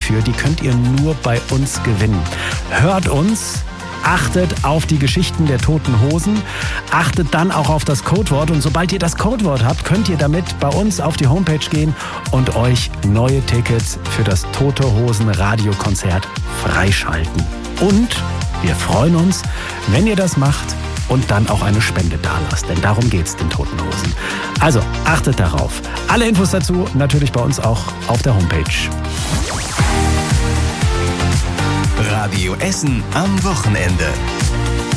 für. Die könnt ihr nur bei uns gewinnen. Hört uns. Achtet auf die Geschichten der Toten Hosen, achtet dann auch auf das Codewort und sobald ihr das Codewort habt, könnt ihr damit bei uns auf die Homepage gehen und euch neue Tickets für das Tote Hosen Radiokonzert freischalten. Und wir freuen uns, wenn ihr das macht und dann auch eine Spende dalasst, denn darum geht's den Toten Hosen. Also achtet darauf. Alle Infos dazu natürlich bei uns auch auf der Homepage. Radio Essen am Wochenende.